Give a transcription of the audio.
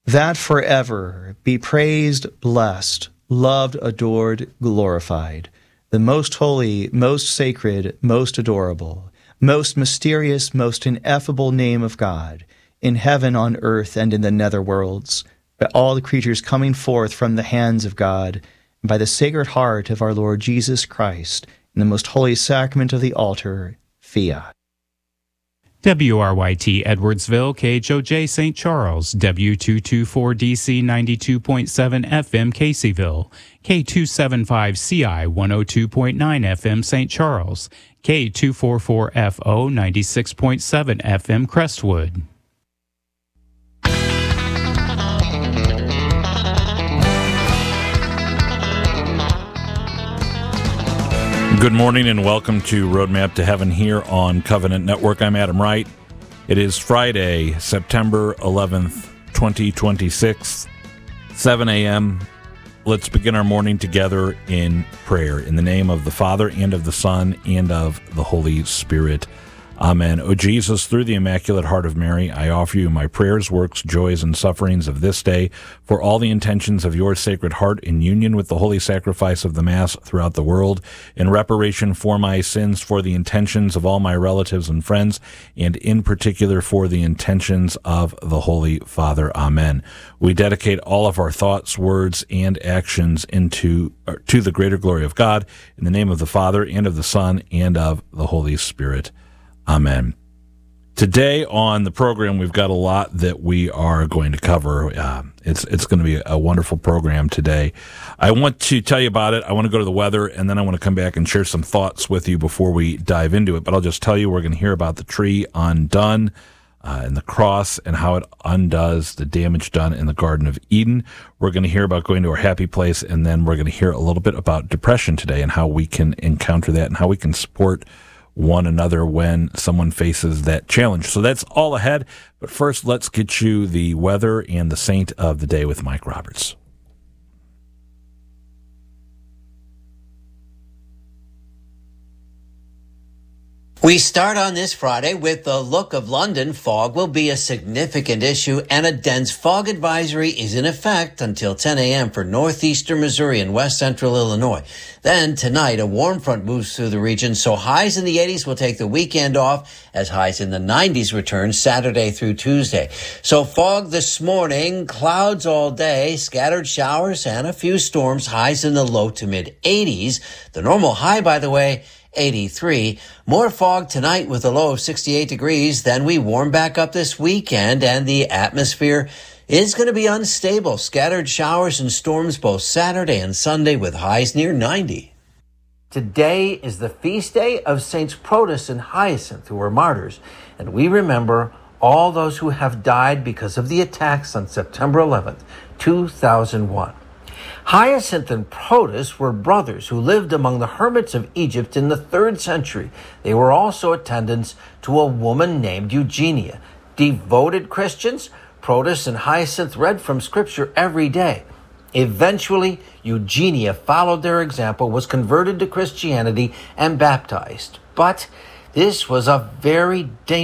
that forever be praised, blessed, loved, adored, glorified, the most holy, most sacred, most adorable, most mysterious, most ineffable name of God, in heaven, on earth, and in the nether worlds, by all the creatures coming forth from the hands of God, and by the Sacred Heart of our Lord Jesus Christ, in the most holy sacrament of the altar, fiat. WRYT Edwardsville, KHOJ St. Charles, W224DC 92.7 FM Caseyville, K275CI 102.9 FM St. Charles, K244FO 96.7 FM Crestwood. Good morning and welcome to Roadmap to Heaven here on Covenant Network. I'm Adam Wright. It is Friday, September 11th, 2026, 7 a.m. Let's begin our morning together in prayer. In the name of the Father, and of the Son, and of the Holy Spirit. Amen. O Jesus, through the Immaculate Heart of Mary, I offer you my prayers, works, joys, and sufferings of this day for all the intentions of your Sacred Heart in union with the holy sacrifice of the Mass throughout the world, in reparation for my sins, for the intentions of all my relatives and friends, and in particular for the intentions of the Holy Father. Amen. We dedicate all of our thoughts, words, and actions to the greater glory of God, in the name of the Father, and of the Son, and of the Holy Spirit. Amen. Today on the program, we've got a lot that we are going to cover. It's going to be a wonderful program today. I want to tell you about it. I want to go to the weather, and then I want to come back and share some thoughts with you before we dive into it. But I'll just tell you, we're going to hear about the tree undone and the cross and how it undoes the damage done in the Garden of Eden. We're going to hear about going to our happy place, and then we're going to hear a little bit about depression today and how we can encounter that and how we can support one another when someone faces that challenge. So that's all ahead. But first, let's get you the weather and the saint of the day with Mike Roberts. We start on this Friday with the look of London. Fog will be a significant issue, and a dense fog advisory is in effect until 10 a.m. for northeastern Missouri and west central Illinois. Then tonight, a warm front moves through the region, so highs in the 80s will take the weekend off as highs in the 90s return Saturday through Tuesday. So fog this morning, clouds all day, scattered showers, and a few storms, highs in the low to mid 80s. The normal high, by the way, 83. More fog tonight with a low of 68 degrees. Then we warm back up this weekend, and the atmosphere is going to be unstable. Scattered showers and storms both Saturday and Sunday with highs near 90. Today is the feast day of Saints Protus and Hyacinth, who were martyrs, and we remember all those who have died because of the attacks on September 11th, 2001. Hyacinth and Protus were brothers who lived among the hermits of Egypt in the 3rd century. They were also attendants to a woman named Eugenia. Devoted Christians, Protus and Hyacinth read from Scripture every day. Eventually, Eugenia followed their example, was converted to Christianity, and baptized. But this was a very dangerous